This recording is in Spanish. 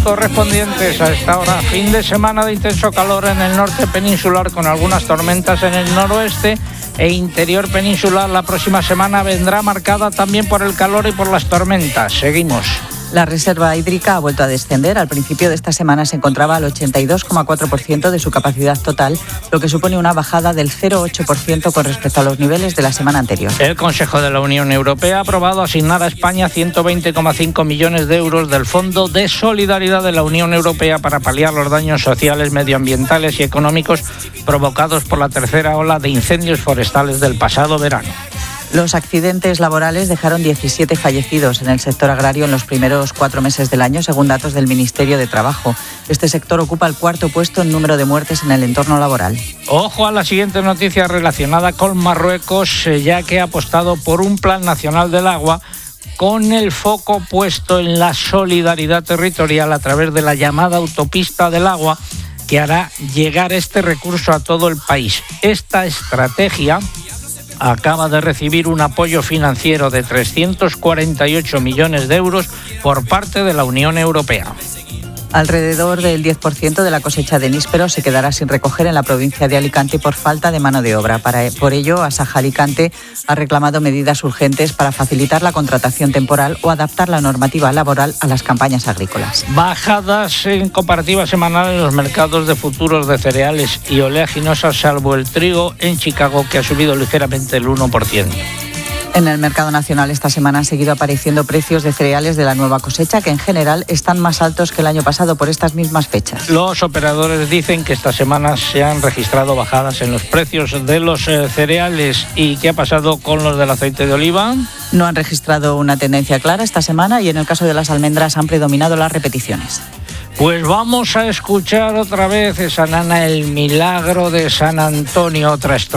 correspondientes a esta hora. Fin de semana de intenso calor en el norte peninsular, con algunas tormentas en el noroeste e interior peninsular. La próxima semana vendrá marcada también por el calor y por las tormentas. Seguimos. La reserva hídrica ha vuelto a descender. Al principio de esta semana se encontraba al 82,4% de su capacidad total, lo que supone una bajada del 0,8% con respecto a los niveles de la semana anterior. El Consejo de la Unión Europea ha aprobado asignar a España 120,5 millones de euros del Fondo de Solidaridad de la Unión Europea para paliar los daños sociales, medioambientales y económicos provocados por la tercera ola de incendios forestales del pasado verano. Los accidentes laborales dejaron 17 fallecidos en el sector agrario en los primeros 4 meses del año, según datos del Ministerio de Trabajo. Este sector ocupa el cuarto puesto en número de muertes en el entorno laboral. Ojo a la siguiente noticia relacionada con Marruecos, ya que ha apostado por un Plan Nacional del Agua con el foco puesto en la solidaridad territorial a través de la llamada autopista del agua, que hará llegar este recurso a todo el país. Esta estrategia acaba de recibir un apoyo financiero de 348 millones de euros por parte de la Unión Europea. Alrededor del 10% de la cosecha de níspero se quedará sin recoger en la provincia de Alicante por falta de mano de obra. Por ello, Asaja Alicante ha reclamado medidas urgentes para facilitar la contratación temporal o adaptar la normativa laboral a las campañas agrícolas. Bajadas en comparativa semanal en los mercados de futuros de cereales y oleaginosas, salvo el trigo en Chicago, que ha subido ligeramente el 1%. En el mercado nacional esta semana han seguido apareciendo precios de cereales de la nueva cosecha, que en general están más altos que el año pasado por estas mismas fechas. Los operadores dicen que esta semana se han registrado bajadas en los precios de los cereales. ¿Y qué ha pasado con los del aceite de oliva? No han registrado una tendencia clara esta semana y en el caso de las almendras han predominado las repeticiones. Pues vamos a escuchar otra vez esa nana, El Milagro de San Antonio, otra estrofa.